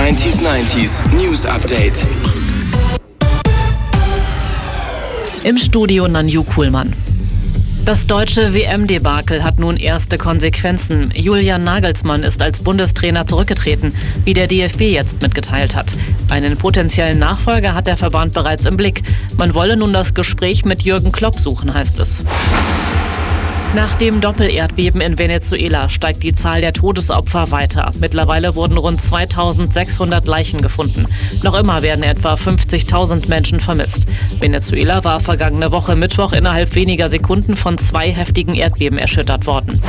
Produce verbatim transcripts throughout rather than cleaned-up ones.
neunzig neunzig News Update. Im Studio Nanju Kuhlmann. Das deutsche W M-Debakel hat nun erste Konsequenzen. Julian Nagelsmann ist als Bundestrainer zurückgetreten, wie der D F B jetzt mitgeteilt hat. Einen potenziellen Nachfolger hat der Verband bereits im Blick. Man wolle nun das Gespräch mit Jürgen Klopp suchen, heißt es. Nach dem Doppelerdbeben in Venezuela steigt die Zahl der Todesopfer weiter. Mittlerweile wurden rund zweitausendsechshundert Leichen gefunden. Noch immer werden etwa fünfzigtausend Menschen vermisst. Venezuela war vergangene Woche Mittwoch innerhalb weniger Sekunden von zwei heftigen Erdbeben erschüttert worden.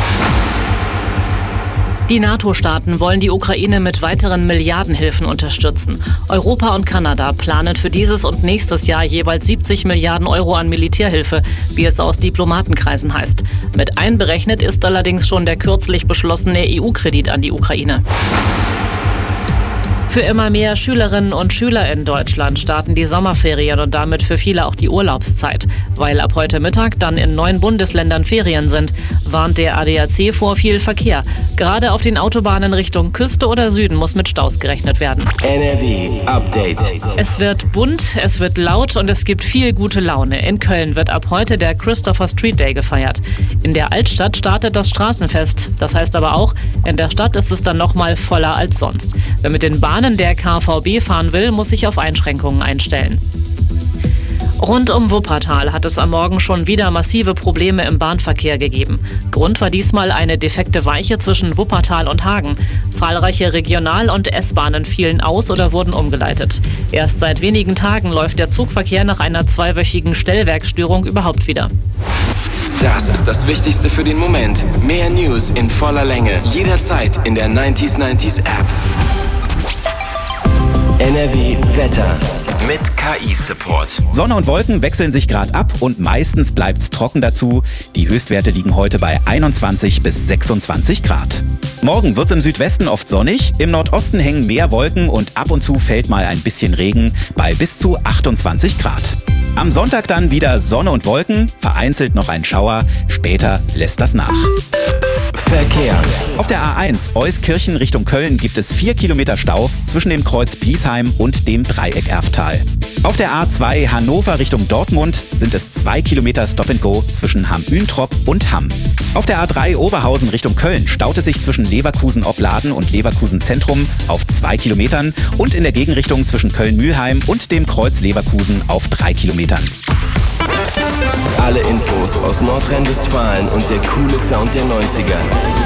Die NATO-Staaten wollen die Ukraine mit weiteren Milliardenhilfen unterstützen. Europa und Kanada planen für dieses und nächstes Jahr jeweils siebzig Milliarden Euro an Militärhilfe, wie es aus Diplomatenkreisen heißt. Mit einberechnet ist allerdings schon der kürzlich beschlossene E U-Kredit an die Ukraine. Für immer mehr Schülerinnen und Schüler in Deutschland starten die Sommerferien und damit für viele auch die Urlaubszeit. Weil ab heute Mittag dann in neun Bundesländern Ferien sind, warnt der A D A C vor viel Verkehr. Gerade auf den Autobahnen Richtung Küste oder Süden muss mit Staus gerechnet werden. N R W Update. Es wird bunt, es wird laut und es gibt viel gute Laune. In Köln wird ab heute der Christopher Street Day gefeiert. In der Altstadt startet das Straßenfest. Das heißt aber auch, in der Stadt ist es dann noch mal voller als sonst. Wer mit den Bahnen der K V B fahren will, muss sich auf Einschränkungen einstellen. Rund um Wuppertal hat es am Morgen schon wieder massive Probleme im Bahnverkehr gegeben. Grund war diesmal eine defekte Weiche zwischen Wuppertal und Hagen. Zahlreiche Regional- und S-Bahnen fielen aus oder wurden umgeleitet. Erst seit wenigen Tagen läuft der Zugverkehr nach einer zweiwöchigen Stellwerksstörung überhaupt wieder. Das ist das Wichtigste für den Moment. Mehr News in voller Länge. Jederzeit in der neunzig neunzig App. N R W Wetter mit K I-Support. Sonne und Wolken wechseln sich gerade ab und meistens bleibt's trocken dazu. Die Höchstwerte liegen heute bei einundzwanzig bis sechsundzwanzig Grad. Morgen wird's im Südwesten oft sonnig, im Nordosten hängen mehr Wolken und ab und zu fällt mal ein bisschen Regen bei bis zu achtundzwanzig Grad. Am Sonntag dann wieder Sonne und Wolken, vereinzelt noch ein Schauer, später lässt das nach. Verkehr. Auf der A eins Euskirchen Richtung Köln gibt es vier Kilometer Stau zwischen dem Kreuz Bliesheim und dem Dreieck Erftal. Auf der A zwei Hannover Richtung Dortmund sind es zwei Kilometer Stop and Go zwischen Hamm-Üntrop und Hamm. Auf der A drei Oberhausen Richtung Köln staut es sich zwischen Leverkusen-Opladen und Leverkusen-Zentrum auf zwei Kilometern und in der Gegenrichtung zwischen Köln-Mülheim und dem Kreuz Leverkusen auf drei Kilometern. Alle Infos aus Nordrhein-Westfalen und der coole Sound der neunziger.